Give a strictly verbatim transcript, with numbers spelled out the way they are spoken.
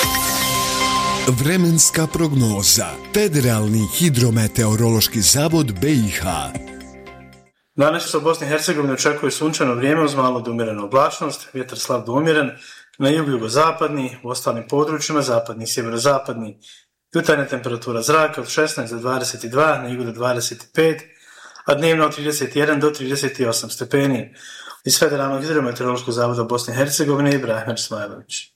Vremenska prognoza. Federalni hidrometeorološki zavod B i H. Danas se u Bosni i Hercegovini očekuje sunčano vrijeme uz malo do umjerenu oblačnost, vjetar slab do umjeren, na jugu jugozapadni, u ostalim područjima zapadni i sjeverozapadni. Jutarnja temperatura zraka od šesnaest do dvadeset dva, na jugu do dvadeset pet, a dnevno od trideset jedan do trideset osam stepeni. Iz Federalnog hidrometeorološkog zavoda Bosne i Hercegovine Ibrahim Smajlović.